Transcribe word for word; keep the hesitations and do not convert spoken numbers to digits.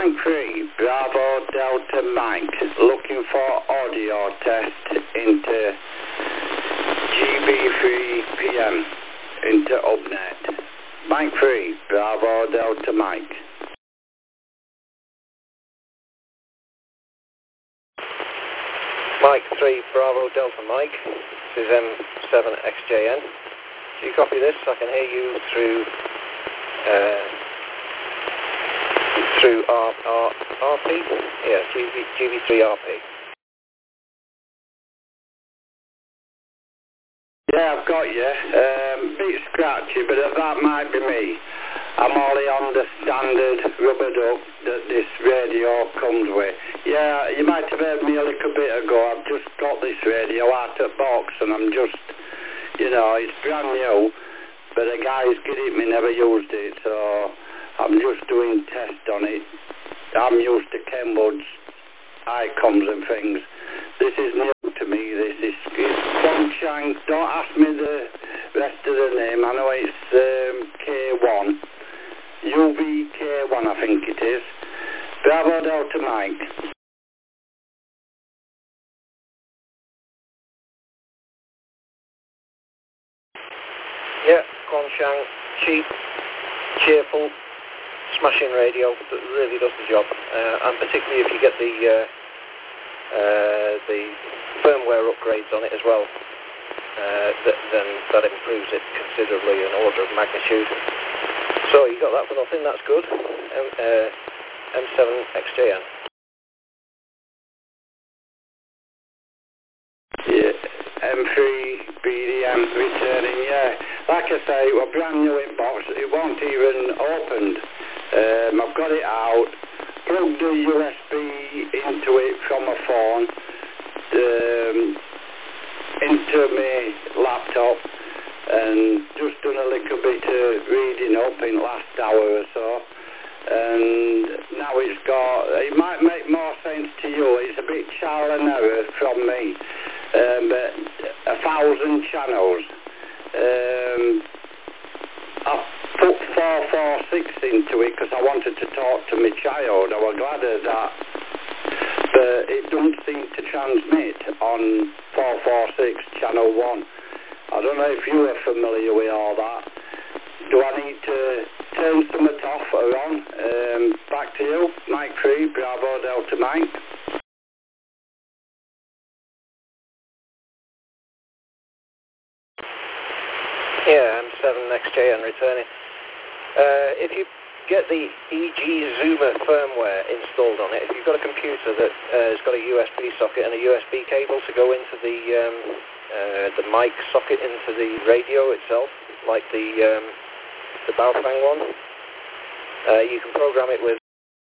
Mike three, Bravo Delta Mike, looking for audio test into G B three P M into UpNet. Mike three, Bravo Delta Mike. Mike three, Bravo Delta Mike. This is M seven X J N. Do you copy this? I can hear you through uh, through R, R, RP? Yeah, G B three R P. Yeah, I've got you. Um, bit scratchy, but that might be me. I'm only on the standard rubber duck that this radio comes with. Yeah, you might have heard me a little bit ago. I've just got this radio out of box and I'm just, you know, it's brand new, but the guy's given it me, never used it, so I'm just doing tests on it. I'm used to Kenwood's icons and things. This is new to me. This is Guangchang. Don't ask me the rest of the name. I know it's um, K one. U V K one, I think it is. Bravo Delta Mike. Yeah, Guangchang, cheap, cheerful, smashing radio that really does the job. Uh, and particularly if you get the uh, uh, the firmware upgrades on it as well, uh, th then that improves it considerably, an order of magnitude. So you got that for nothing, that's good. M, uh, M seven X J N. Yeah, M three B D M returning, yeah. Like I say, a brand new inbox, it won't even opened. Um, I've got it out, plugged the U S B into it from my phone, um, into my laptop, and just done a little bit of reading up in the last hour or so, and now it's got, it might make more sense to you, it's a bit trial and error from me, um, but a thousand channels. um, I put four four six into it because I wanted to talk to my child. I was glad of that, but it doesn't seem to transmit on four four six channel one. I don't know if you are familiar with all that. Do I need to turn something off or on? Um, back to you, Mike three, Bravo Delta Mike. Yeah, M seven X J N returning. Uh, if you get the E G Zoomer firmware installed on it, if you've got a computer that uh, has got a U S B socket and a U S B cable to go into the um, uh, the mic socket into the radio itself, like the um, the Baofeng one, uh, you can program it with